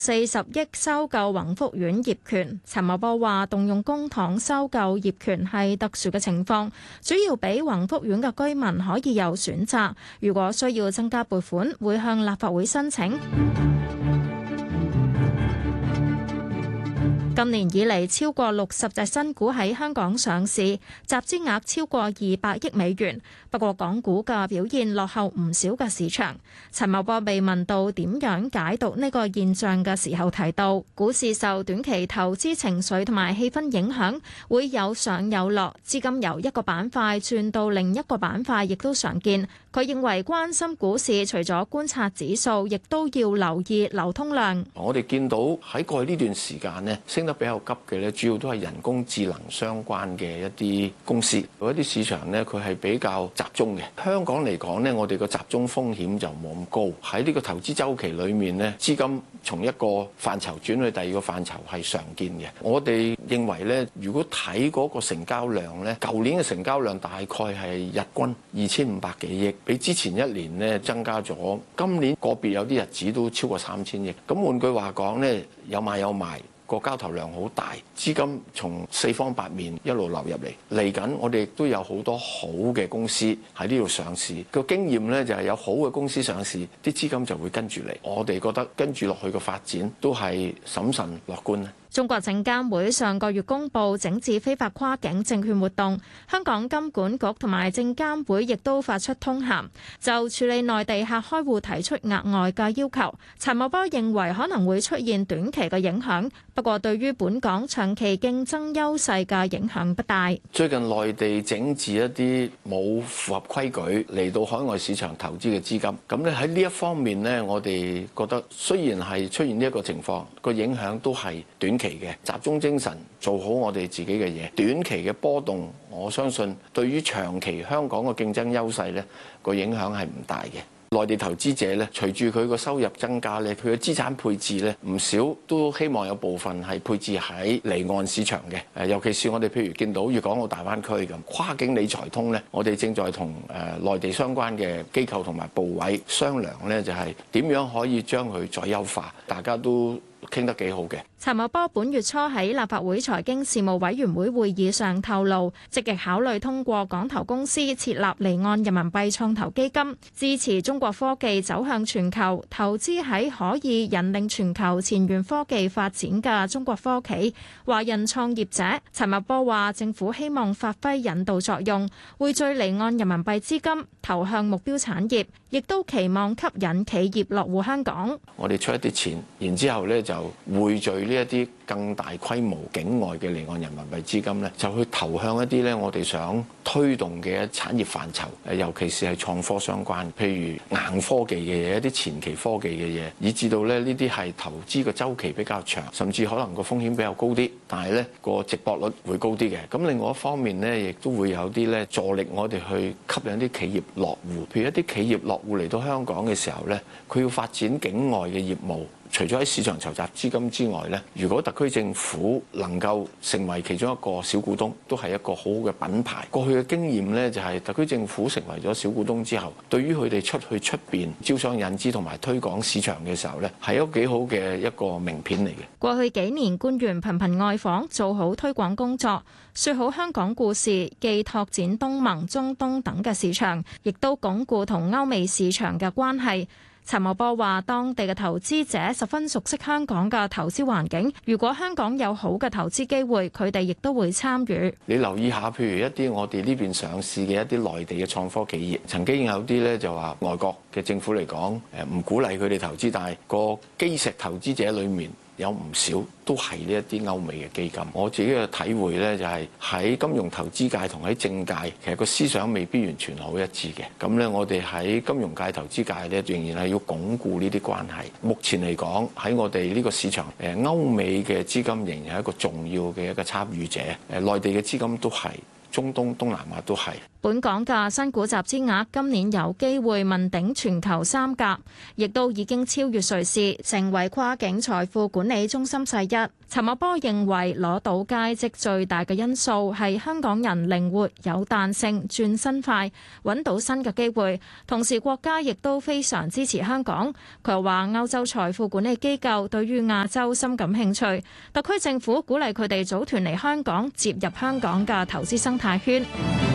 40億收購宏福苑業權。陳茂波話：動用公帑收購業權係特殊嘅情況，主要俾宏福苑嘅居民可以有選擇。如果需要增加撥款，會向立法會申請。今年以嚟，超過60隻新股喺香港上市，集資額超過200億美元。不過，港股嘅表現落後唔少嘅市場。陳茂波被問到點樣解讀呢個現象嘅時候，提到股市受短期投資情緒同埋氣氛影響，會有上有落，資金由一個板塊轉到另一個板塊，亦都常見。佢認為關心股市，除咗觀察指數，亦都要留意流通量。 我哋見到喺過去呢段時間呢，升得比較急嘅咧，主要都係人工智能相關嘅一啲公司。嗰啲市場呢，佢係比較集中嘅。香港嚟講呢，我哋個集中風險就冇咁高。喺呢個投資週期裏面呢，資金從一個範疇轉去第二個範疇係常見嘅。我哋認為呢，如果睇嗰個成交量呢，舊年嘅成交量大概係日均2500幾億，比之前一年呢增加咗。今年個別有啲日子都超過3000億。咁換句話講呢，有買有賣。個交投量好大，資金從四方八面一路流入嚟。嚟緊我哋亦都有好多好嘅公司喺呢度上市。個經驗呢，就係有好嘅公司上市，啲資金就會跟住嚟。我哋覺得跟住落去嘅發展都係審慎樂觀。 中國證監會上個月公布整治非法跨境證券活動，香港金管局同埋證監會亦都發出通函，就處理內地客開戶提出額外嘅要求。陳茂波認為可能會出現短期嘅影響，不過對於本港長期競爭優勢嘅影響不大。 最近內地整治一啲冇符合規矩嚟到海外市場投資嘅資金，咁咧喺呢一方面呢，我哋覺得雖然係出現呢一個情況，個影響都係短期嘅，集中精神做好我哋自己嘅嘢。短期嘅波動，我相信對於長期香港嘅競爭優勢呢個影響係唔大嘅。內地投資者咧，隨住佢個收入增加咧，佢嘅資產配置咧唔少都希望有部分係配置喺離岸市場嘅。尤其是我哋譬如見到粵港澳大灣區咁跨境理財通咧，我哋正在同內地相關嘅機構同埋部委商量咧，就係點樣可以將佢再優化，大家都傾得幾好嘅。 陳茂波本月初喺立法會財經事務委員會會議上透露，積極考慮通過港投公司設立離岸人民幣創投基金，支持中國科技走向全球，投資喺可以引領全球前沿科技發展嘅中國科企、華人創業者。陳茂波話：政府希望發揮引導作用，匯聚離岸人民幣資金投向目標產業，亦都期望吸引企業落戶香港。 我哋出一啲錢，然之後咧就匯聚呢一啲更大規模境外嘅離岸人民幣資金咧，就去投向一啲咧我哋想推動嘅產業範疇，尤其是係創科相關，譬如硬科技嘅嘢、一啲前期科技嘅嘢，以至到咧呢啲係投資嘅週期比較長，甚至可能個風險比較高啲，但係咧個值博率會高啲嘅。咁另外一方面咧，亦都會有啲咧助力我哋去吸引啲企業落戶，譬如一啲企業落戶嚟到香港嘅時候咧，佢要發展境外嘅業務。除咗喺市場籌集資金之外咧，如果特區政府能夠成為其中一個小股東，都係一個好好嘅品牌。過去嘅經驗咧，就係特區政府成為咗小股東之後，對於佢哋出邊招商引資同埋推廣市場嘅時候咧，係一個幾好嘅一個名片嚟嘅。 過去幾年官員頻頻外訪，做好推廣工作，説好香港故事，既拓展東盟、中東等嘅市場，亦都鞏固同歐美市場嘅關係。陳茂波話：當地嘅投資者十分熟悉香港嘅投資環境，如果香港有好嘅投資機會，佢哋亦都會參與。 你留意下，譬如一啲我哋呢邊上市嘅一啲內地嘅創科企業，曾經有啲咧就話外國嘅政府嚟講，唔鼓勵佢哋投資，但係個基石投資者裡面有唔少都係呢一啲歐美嘅基金。我自己嘅體會呢，就係喺金融投資界同喺政界，其實個思想未必完全好一致嘅。咁呢，我哋喺金融界、投資界呢，仍然係要鞏固呢啲關係。目前嚟講，喺我哋呢個市場，歐美嘅資金仍然係一個重要嘅一個參與者。內地嘅資金都係。 中東、東南亞都係。 本港嘅新股集資額今年有機會問鼎全球三甲，亦都已經超越瑞士，成為跨境財富管理中心之一。陳茂波認為攞到佳績最大嘅因素係香港人靈活有彈性、轉身快，揾到新嘅機會。同時國家亦都非常支持香港。佢又話歐洲財富管理機構對於亞洲深感興趣，特區政府鼓勵佢哋組團嚟香港，接入香港嘅投資生態圈。